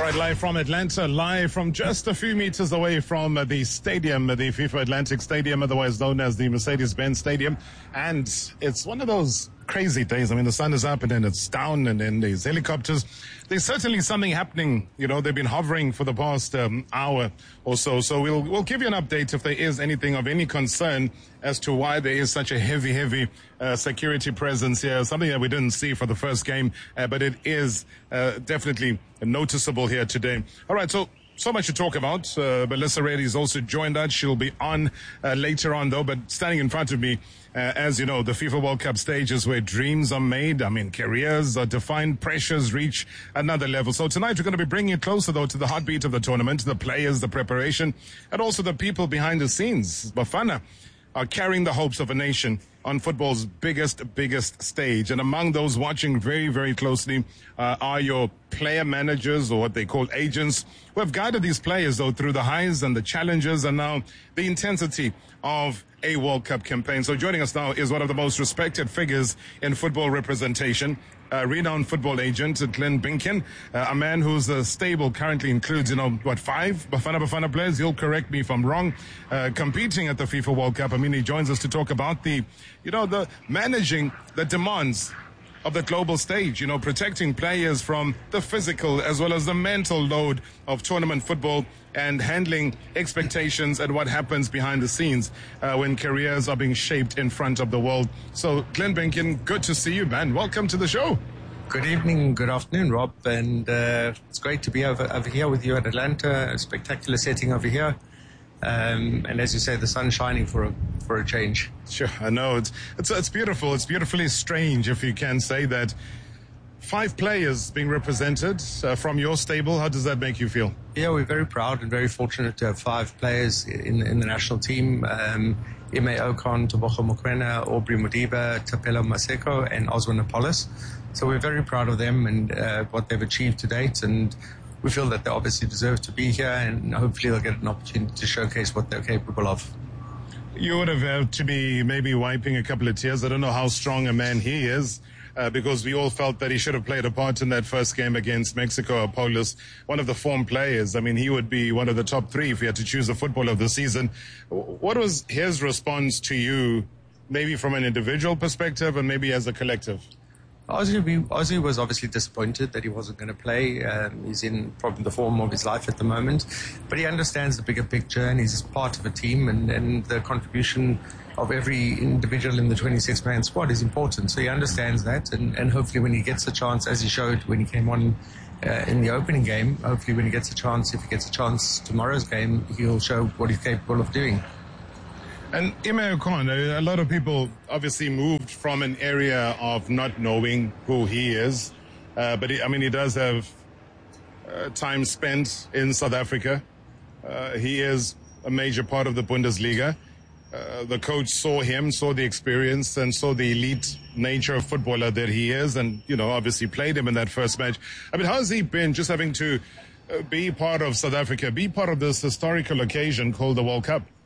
right, live from Atlanta, live from just a few meters away from the stadium, the FIFA Atlantic Stadium, otherwise known as the Mercedes-Benz Stadium. And it's one of those crazy days. I mean, the sun is up and then it's down and then there's helicopters. There's certainly something happening. You know, they've been hovering for the past hour or so. So we'll give you an update if there is anything of any concern as to why there is such a heavy security presence here. Something that we didn't see for the first game, but it is definitely noticeable here today. All right, so much to talk about. Melissa Reddy has also joined us. She'll be on later on, though. But standing in front of me, as you know, the FIFA World Cup stage is where dreams are made. I mean, careers are defined, pressures reach another level. So tonight we're going to be bringing it closer, though, to the heartbeat of the tournament, the players, the preparation, and also the people behind the scenes. Bafana are carrying the hopes of a nation on football's biggest stage. And among those watching very closely are your player managers, or what they call agents, who have guided these players, though, through the highs and the challenges and now the intensity of a World Cup campaign. So joining us now is one of the most respected figures in football representation, renowned football agent, Glenn Binkin, a man whose stable currently includes, 5 Bafana players. He'll correct me if I'm wrong, competing at the FIFA World Cup. I mean, he joins us to talk about the managing the demands of the global stage, protecting players from the physical as well as the mental load of tournament football and handling expectations and what happens behind the scenes when careers are being shaped in front of the world. So, Glenn Binkin, good to see you, man. Welcome to the show. Good evening, good afternoon, Rob. And it's great to be over here with you at Atlanta, a spectacular setting over here. And as you say, the sun's shining for a change. Sure, I know. It's beautiful. It's beautifully strange, if you can say that. 5 players being represented from your stable. How does that make you feel? Yeah, we're very proud and very fortunate to have 5 players in the national team. Ime Ocon, Tebogo Mokoena, Aubrey Modiba, Tapelo Maseko, and Oswin Apollos. So we're very proud of them and what they've achieved to date. And we feel that they obviously deserve to be here, and hopefully they'll get an opportunity to showcase what they're capable of. You would have had to be maybe wiping a couple of tears. I don't know how strong a man he is, because we all felt that he should have played a part in that first game against Mexico. Apollos, one of the form players. I mean, he would be one of the top 3 if he had to choose the football of the season. What was his response to you, maybe from an individual perspective and maybe as a collective? Ozzy was obviously disappointed that he wasn't going to play. He's in probably the form of his life at the moment. But he understands the bigger picture, and he's part of a team, and the contribution of every individual in the 26-man squad is important. So he understands that, and hopefully when he gets a chance, as he showed when he came on in the opening game, hopefully when he gets a chance, if he gets a chance tomorrow's game, he'll show what he's capable of doing. And Ime Ocon, a lot of people obviously moved from an area of not knowing who he is. But he does have time spent in South Africa. He is a major part of the Bundesliga. The coach saw him, saw the experience, and saw the elite nature of footballer that he is, and, obviously played him in that first match. I mean, how has he been just having to be part of South Africa, be part of this historical occasion called the World Cup?